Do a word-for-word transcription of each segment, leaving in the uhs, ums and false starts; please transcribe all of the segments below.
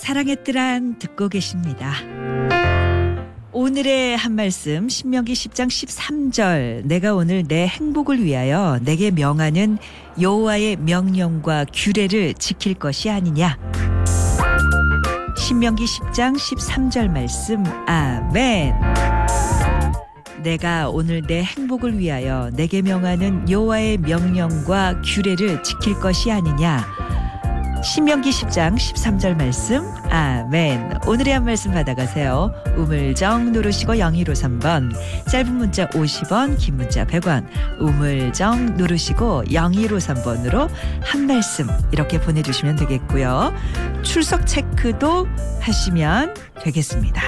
사랑했더란 듣고 계십니다. 오늘의 한 말씀 신명기 십 장 십삼 절 내가 오늘 내 행복을 위하여 내게 명하는 여호와의 명령과 규례를 지킬 것이 아니냐. 신명기 십 장 십삼 절 말씀 아멘. 내가 오늘 내 행복을 위하여 내게 명하는 여호와의 명령과 규례를 지킬 것이 아니냐. 신명기 십 장 십삼 절 말씀 아멘. 오늘의 한 말씀 받아가세요. 우물정 누르시고 영일오삼 번, 짧은 문자 오십 원, 긴 문자 백 원, 우물정 누르시고 영일오삼 번으로 한 말씀 이렇게 보내주시면 되겠고요. 출석 체크도 하시면 되겠습니다.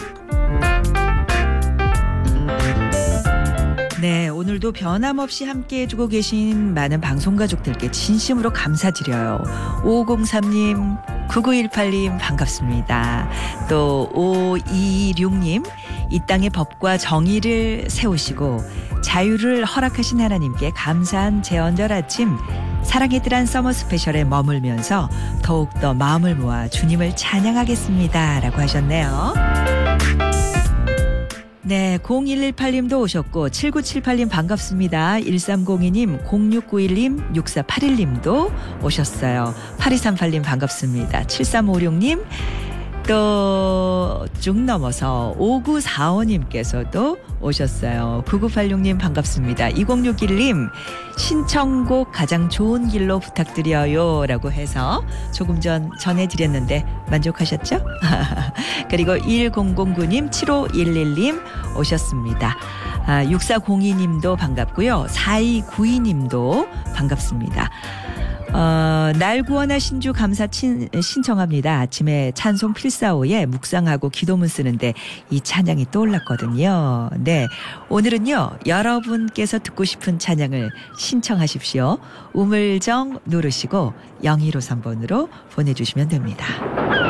네, 오늘도 변함없이 함께 해주고 계신 많은 방송가족들께 진심으로 감사드려요. 오공삼 님, 구구일팔 님 반갑습니다. 또 오이이육 님, 이 땅의 법과 정의를 세우시고 자유를 허락하신 하나님께 감사한 제언절 아침, 사랑했더란 서머 스페셜에 머물면서 더욱더 마음을 모아 주님을 찬양하겠습니다 라고 하셨네요. 네, 공일일팔 님도 오셨고 칠구칠팔 님 반갑습니다. 일삼공이 님, 공육구일 님, 육사팔일 님도 오셨어요. 팔이삼팔 님 반갑습니다. 칠삼오육 님, 또 쭉 넘어서 오구사오 님께서도 오셨어요. 구구팔육 님 반갑습니다. 이공육일 님, 신청곡 가장 좋은 길로 부탁드려요 라고 해서 조금 전 전해드렸는데 만족하셨죠? 그리고 일공공구 님, 칠오일일 님 오셨습니다. 아, 육사공이 님도 반갑고요. 사이구이 님도 반갑습니다. 어, 날 구원하신 주 감사 친, 신청합니다. 아침에 찬송 필사오에 묵상하고 기도문 쓰는데 이 찬양이 떠올랐거든요. 네, 오늘은요 여러분께서 듣고 싶은 찬양을 신청하십시오. 우물정 누르시고 영일오삼 번으로 보내주시면 됩니다.